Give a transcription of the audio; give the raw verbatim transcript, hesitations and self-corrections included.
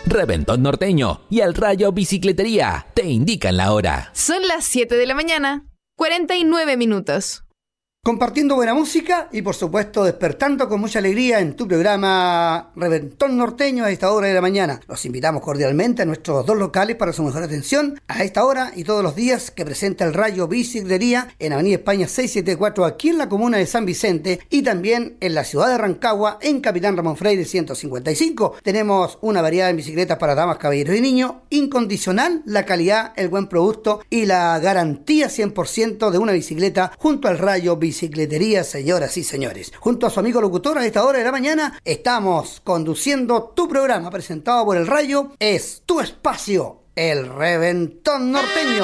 Reventón Norteño y El Rayo Bicicletería te indican la hora. Son las siete de la mañana, cuarenta y nueve minutos. Compartiendo buena música y por supuesto despertando con mucha alegría en tu programa Reventón Norteño a esta hora de la mañana. Los invitamos cordialmente a nuestros dos locales para su mejor atención a esta hora y todos los días que presenta El Rayo Bicicletería en Avenida España seiscientos setenta y cuatro aquí en la comuna de San Vicente y también en la ciudad de Rancagua en Capitán Ramón Freire ciento cincuenta y cinco. Tenemos una variedad de bicicletas para damas, caballeros y niños, incondicional la calidad, el buen producto y la garantía cien por ciento de una bicicleta junto al Rayo Bicicletería. Bicicletería, señoras y señores. Junto a su amigo locutor a esta hora de la mañana, estamos conduciendo tu programa presentado por El Rayo. Es tu espacio, El Reventón Norteño.